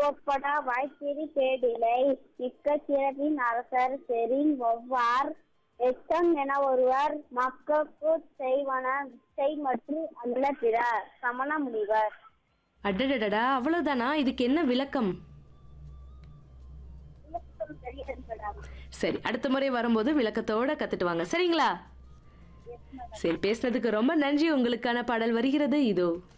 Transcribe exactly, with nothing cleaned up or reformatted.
ஒப்படா வாய்ச்சிறி பேடிலை மிக்க சிறப்பின் அரசர் செறின் ஒவ்வார் எச்சம் என ஒருவர் மக்களுக்கு செய்வன செய்மற்று அல்ல பிற சமண முனிவர். அடடடடா, அவ்வளவுதானா? இதுக்கு என்ன விளக்கம்? சரி, அடுத்த முறை வரும்போது விளக்கத்தோட கத்துட்டு வாங்க, சரிங்களா? சரி, பேசுனதுக்கு ரொம்ப நன்றி. உங்களுக்கான பாடல் வருகிறது இதோ.